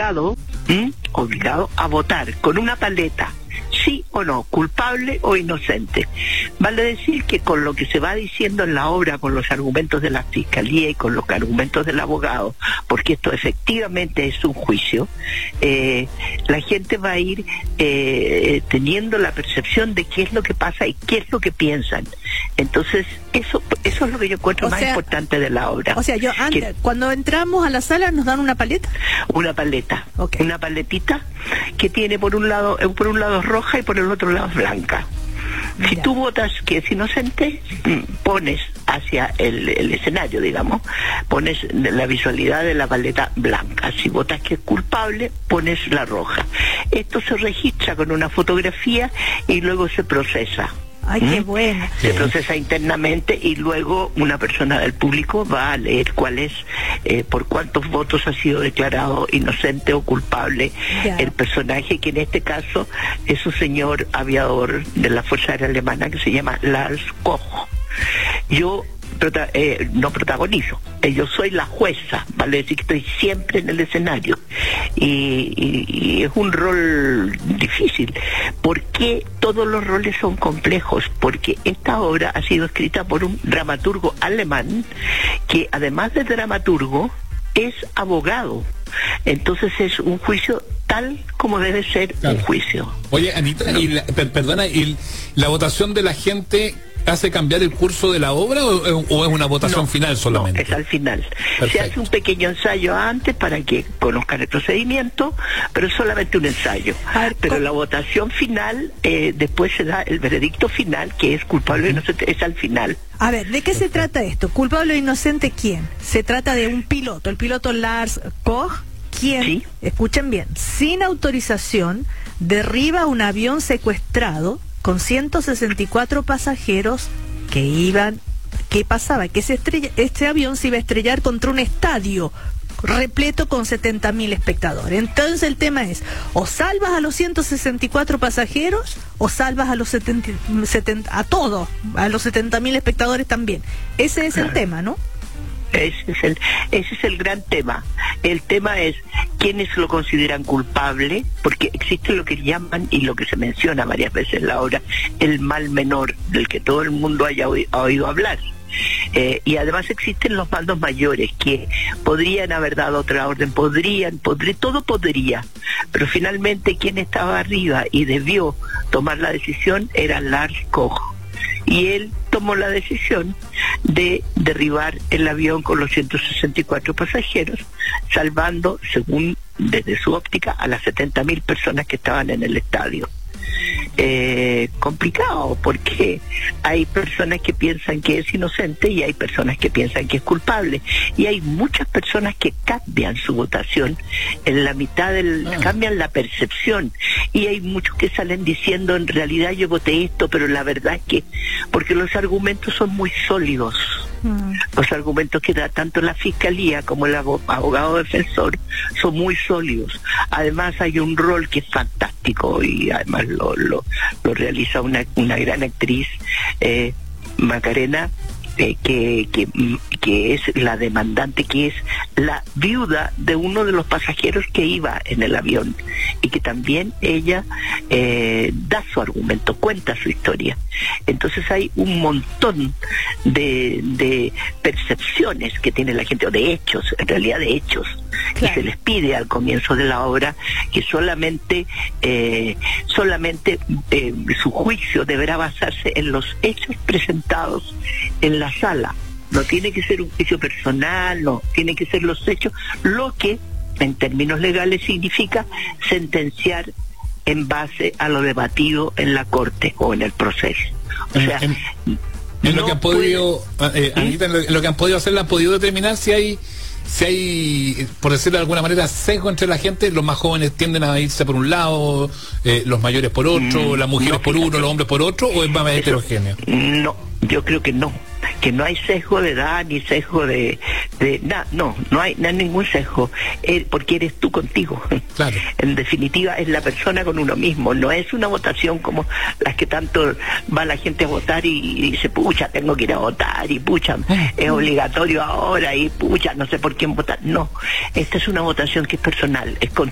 obligado a votar con una paleta, sí o no, culpable o inocente. Vale decir que con lo que se va diciendo en la obra, con los argumentos de la fiscalía y con los argumentos del abogado, porque esto efectivamente es un juicio, la gente va a ir teniendo la percepción de qué es lo que pasa y qué es lo que piensan. Entonces, eso es lo que yo encuentro más importante de la obra. O sea, cuando entramos a la sala nos dan una paleta. Una paleta, okay. Una paletita que tiene por un lado roja y por el otro lado blanca. Si tú votas que es inocente, pones hacia el escenario, digamos, pones la visualidad de la paleta blanca. Si votas que es culpable, pones la roja. Esto se registra con una fotografía y luego se procesa. ¡Ay, qué bueno! Se procesa internamente y luego una persona del público va a leer cuál es, por cuántos votos ha sido declarado inocente o culpable el personaje, que en este caso es un señor aviador de la Fuerza Aérea Alemana que se llama Lars Koch. Yo no protagonizo, yo soy la jueza, vale decir que estoy siempre en el escenario y es un rol difícil. ¿Por qué todos los roles son complejos? Porque esta obra ha sido escrita por un dramaturgo alemán que además de dramaturgo es abogado, entonces es un juicio tal como debe ser un juicio. Oye, Anita, perdona, ¿y la votación de la gente hace cambiar el curso de la obra o es una votación final solamente? No, es al final. Perfecto. Se hace un pequeño ensayo antes para que conozcan el procedimiento, pero es solamente un ensayo. Pero la votación final, después se da el veredicto final, que es culpable o inocente, es al final. A ver, ¿de qué se trata esto? ¿Culpable o inocente quién? Se trata de un piloto, el piloto Lars Koch, quien, escuchen bien, sin autorización, derriba un avión secuestrado con 164 pasajeros que iban. ¿Qué pasaba? Que este avión se iba a estrellar contra un estadio repleto con 70.000 espectadores. Entonces el tema es, o salvas a los 164 pasajeros o salvas a los a todos, a los 70.000 espectadores también. Ese es el tema, ¿no? Ese es el gran tema. El tema es quiénes lo consideran culpable, porque existe lo que llaman y lo que se menciona varias veces en la obra, el mal menor, del que todo el mundo haya oído hablar. Y además existen los mandos mayores que podrían haber dado otra orden, todo podría, pero finalmente quien estaba arriba y debió tomar la decisión era Lars Koch, y él tomó la decisión de derribar el avión con los 164 pasajeros, salvando, según desde su óptica, a las 70.000 personas que estaban en el estadio. Complicado, porque hay personas que piensan que es inocente y hay personas que piensan que es culpable, y hay muchas personas que cambian su votación en la mitad cambian la percepción, y hay muchos que salen diciendo en realidad yo voté esto, pero la verdad es que, porque los argumentos son muy sólidos. Los argumentos que da tanto la fiscalía como el abogado defensor son muy sólidos. Además hay un rol que es fantástico y además lo realiza una gran actriz, Macarena, que es la demandante, que es la viuda de uno de los pasajeros que iba en el avión, y que también ella da su argumento, cuenta su historia. Entonces hay un montón de percepciones que tiene la gente, o de hechos, en realidad de hechos, y se les pide al comienzo de la obra que solamente su juicio deberá basarse en los hechos presentados en la sala. No tiene que ser un juicio personal, no, tiene que ser los hechos, lo que en términos legales significa sentenciar en base a lo debatido en la corte o en el proceso. O sea, en lo que han podido, Anita, en lo que han podido hacer, han podido determinar si hay, por decirlo de alguna manera, sesgo entre la gente. Los más jóvenes tienden a irse por un lado, los mayores por otro, las mujeres por uno, los hombres por otro, ¿o es más heterogéneo? No, yo creo que no hay sesgo de edad ni sesgo de nada, no hay ningún sesgo, porque eres tú contigo. Claro. En definitiva es la persona con uno mismo, no es una votación como las que tanto va la gente a votar y dice, pucha, tengo que ir a votar, y pucha, es obligatorio ahora, y pucha, no sé por quién votar. No, esta es una votación que es personal, es con